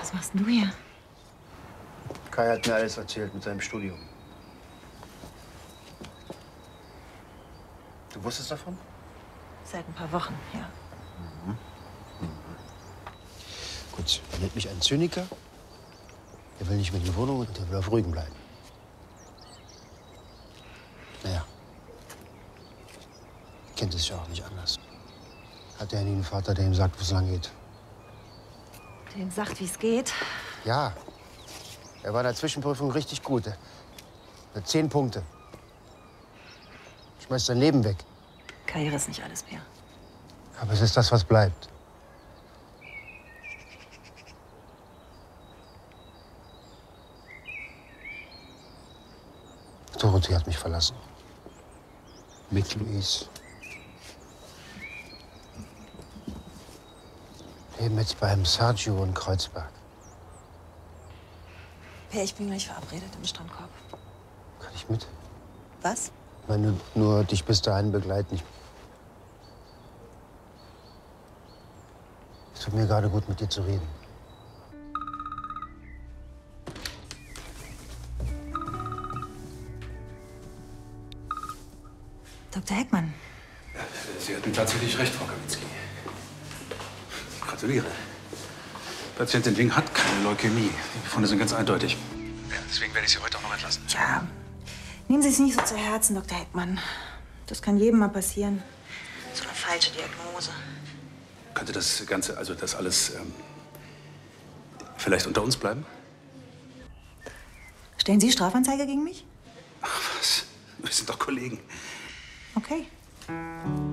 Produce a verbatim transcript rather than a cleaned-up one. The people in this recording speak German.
Was machst denn du hier? Kai hat mir alles erzählt mit seinem Studium. Du wusstest davon? Seit ein paar Wochen, ja. Mhm. Mhm. Gut, er nennt mich einen Zyniker. Er will nicht mit in die Wohnung und er will auf Rügen bleiben. Naja. Kennt es ja auch nicht anders. Hat er nie einen Vater, der ihm sagt, wo es lang geht? Der ihm sagt, wie es geht? Ja. Er war in der Zwischenprüfung richtig gut. Er hat zehn Punkte. Schmeißt sein Leben weg. Karriere ist nicht alles mehr. Aber es ist das, was bleibt. Dorothee hat mich verlassen. Mit Luis. Leben jetzt beim Sergio in Kreuzberg. Per, ich bin gleich verabredet im Strandkorb. Kann ich mit? Was? Wenn du nur dich bis dahin begleiten. Es tut mir gerade gut, mit dir zu reden. Doktor Heckmann. Sie hatten tatsächlich recht, Frau Kaminski. Gratuliere. Patientin Wing hat keine Leukämie. Die Befunde sind ganz eindeutig. Ja, deswegen werde ich Sie heute auch noch entlassen. Tja, nehmen Sie es nicht so zu Herzen, Doktor Heckmann. Das kann jedem mal passieren. So eine falsche Diagnose. Könnte das Ganze, also das alles, ähm, vielleicht unter uns bleiben? Stellen Sie Strafanzeige gegen mich? Ach was, wir sind doch Kollegen. Okay.